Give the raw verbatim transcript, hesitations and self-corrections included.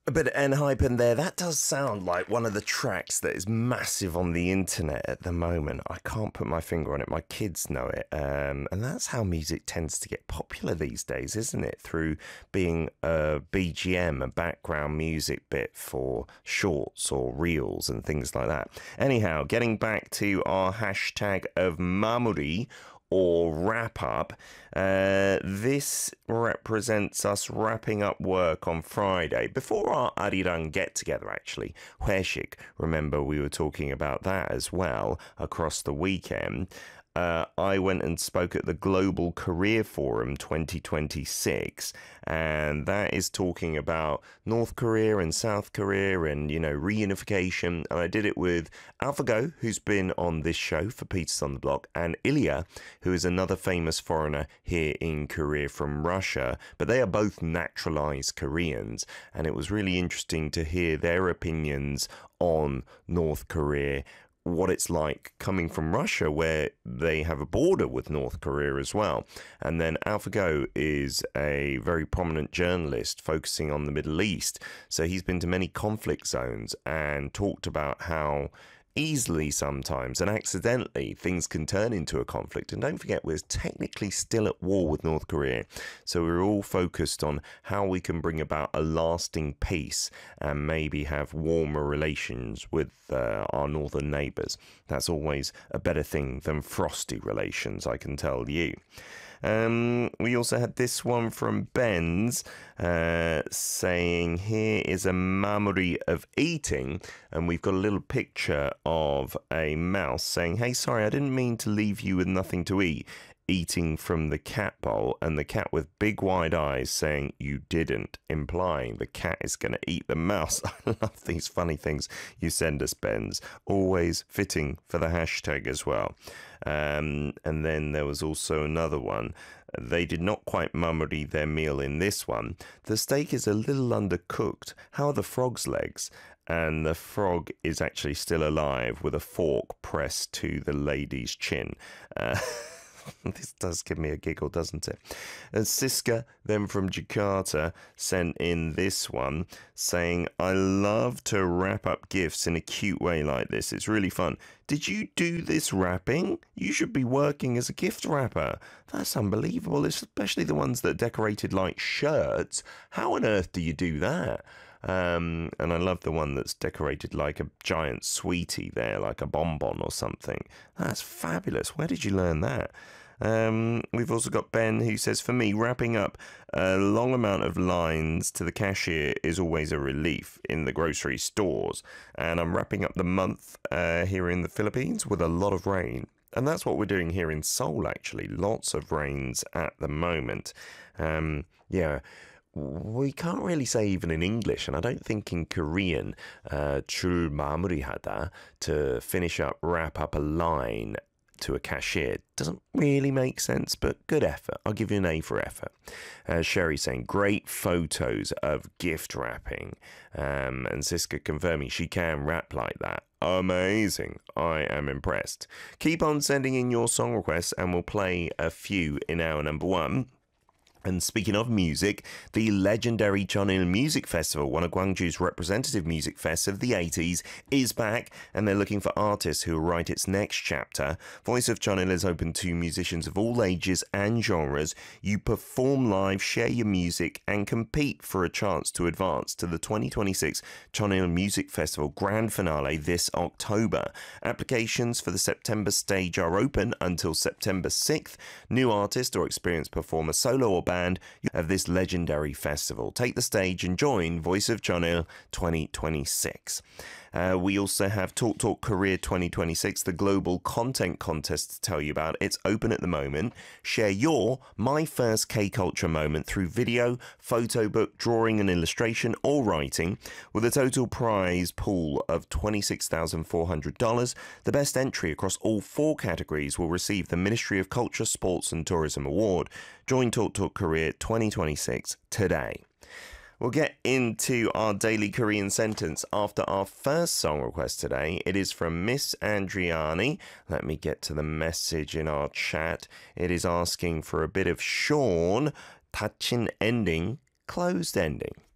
But Enhypen there, that does sound like one of the tracks that is massive on the internet at the moment. I can't put my finger on it. My kids know it. Um, and that's how music tends to get popular these days, isn't it? Through being a B G M, a background music bit for shorts or reels and things like that. Anyhow, getting back to our hashtag of Mamuri, or wrap up. Uh, this represents us wrapping up work on Friday before our Arirang get together, actually. Hueshik, remember we were talking about that as well across the weekend. Uh, I went and spoke at the Global Career Forum twenty twenty-six, and that is talking about North Korea and South Korea and, you know, reunification. And I did it with AlphaGo, who's been on this show for Peters on the Block, and Ilya, who is another famous foreigner here in Korea from Russia. But they are both naturalized Koreans, and it was really interesting to hear their opinions on North Korea, what it's like coming from Russia, where they have a border with North Korea as well. And then AlphaGo is a very prominent journalist focusing on the Middle East. So he's been to many conflict zones and talked about how easily sometimes and accidentally things can turn into a conflict. And don't forget, we're technically still at war with North Korea. So we're all focused on how we can bring about a lasting peace and maybe have warmer relations with uh, our northern neighbours. That's always a better thing than frosty relations, I can tell you. Um, we also had this one from Ben's uh, saying, here is a mamuri of eating, and we've got a little picture of a mouse saying, hey, sorry, I didn't mean to leave you with nothing to eat, eating from the cat bowl, and the cat with big wide eyes saying, you didn't, implying the cat is going to eat the mouse. I love these funny things you send us, Ben's, always fitting for the hashtag as well. Um, and then there was also another one. They did not quite mamuri their meal in this one. The steak is a little undercooked. How are the frog's legs? And the frog is actually still alive with a fork pressed to the lady's chin. Uh, This does give me a giggle, doesn't it? And Siska, then from Jakarta, sent in this one saying, I love to wrap up gifts in a cute way like this. It's really fun. Did you do this wrapping? You should be working as a gift wrapper. That's unbelievable, especially the ones that are decorated like shirts. How on earth do you do that? Um, and I love the one that's decorated like a giant sweetie there, like a bonbon or something. That's fabulous. Where did you learn that? Um, we've also got Ben who says, for me, wrapping up a long amount of lines to the cashier is always a relief in the grocery stores. And I'm wrapping up the month uh, here in the Philippines with a lot of rain. And that's what we're doing here in Seoul, actually. Lots of rains at the moment. Um, yeah. We can't really say even in English, and I don't think in Korean, uh, 줄 마무리하다, to finish up, wrap up a line to a cashier, doesn't really make sense, but good effort. I'll give you an A for effort. Uh, Sherry saying, great photos of gift wrapping. Um, and Siska confirming she can wrap like that. Amazing. I am impressed. Keep on sending in your song requests, and we'll play a few in hour number one. And speaking of music, the legendary Cheonil Music Festival, one of Gwangju's representative music fests of the eighties, is back, and they're looking for artists who will write its next chapter. Voice of Cheonil is open to musicians of all ages and genres. You perform live, share your music, and compete for a chance to advance to the twenty twenty-six Cheonil Music Festival Grand Finale this October. Applications for the September stage are open until September sixth. New artist or experienced performer, solo or band, of this legendary festival. Take the stage and join Voice of Cheonil twenty twenty-six. Uh, we also have Talk Talk Korea twenty twenty-six, the global content contest to tell you about. It's open at the moment. Share your My First K-Culture moment through video, photo book, drawing and illustration, or writing, with a total prize pool of twenty-six thousand four hundred dollars. The best entry across all four categories will receive the Ministry of Culture, Sports and Tourism Award. Join Talk Talk Korea twenty twenty-six today. We'll get into our daily Korean sentence after our first song request today. It is from Miss Andriani. Let me get to the message in our chat. It is asking for a bit of Sean, 닫힌 ending, closed ending.